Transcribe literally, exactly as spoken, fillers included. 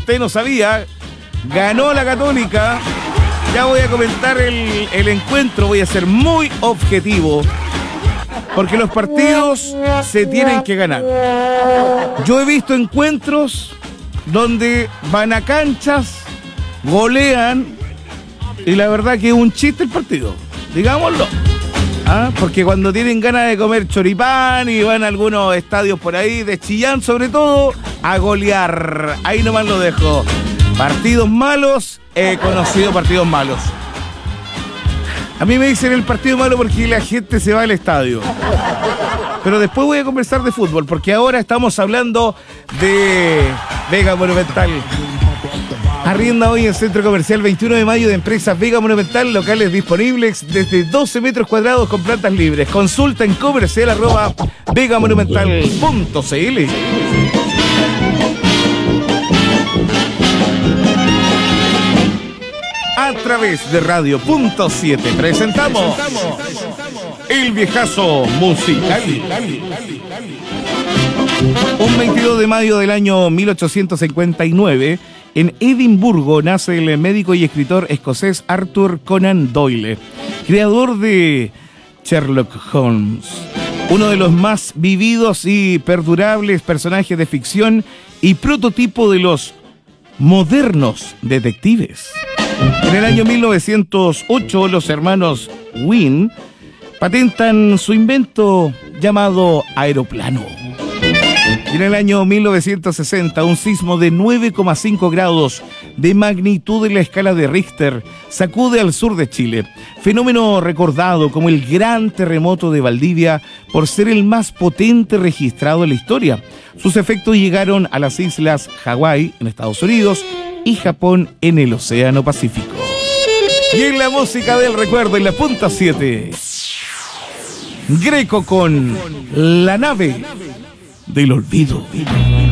usted no sabía, ganó la Católica. Ya voy a comentar el, el encuentro, voy a ser muy objetivo, porque los partidos se tienen que ganar. Yo he visto encuentros donde van a canchas, golean, y la verdad que es un chiste el partido, digámoslo. ¿Ah? Porque cuando tienen ganas de comer choripán y van a algunos estadios por ahí, de Chillán sobre todo, a golear. Ahí nomás lo dejo. Partidos malos, he conocido partidos malos. A mí me dicen el partido malo porque la gente se va al estadio. Pero después voy a conversar de fútbol, porque ahora estamos hablando de Vega Monumental. Arrienda hoy en Centro Comercial veintiuno de mayo de Empresas Vega Monumental, locales disponibles desde doce metros cuadrados con plantas libres. Consulta en comercial arroba vegamonumental punto cl. A través de Radio Punto siete presentamos El Viejazo Musical. Un veintidós de mayo del año mil ochocientos cincuenta y nueve, en Edimburgo nace el médico y escritor escocés Arthur Conan Doyle, creador de Sherlock Holmes, uno de los más vividos y perdurables personajes de ficción y prototipo de los modernos detectives. En el año mil novecientos ocho, los hermanos Wynne patentan su invento llamado aeroplano. Y en el año mil novecientos sesenta, un sismo de nueve coma cinco grados de magnitud en la escala de Richter sacude al sur de Chile, fenómeno recordado como el gran terremoto de Valdivia por ser el más potente registrado en la historia. Sus efectos llegaron a las islas Hawái, en Estados Unidos, y Japón, en el Océano Pacífico. Y en la música del recuerdo, en la punta siete, Greco con La Nave del Olvido.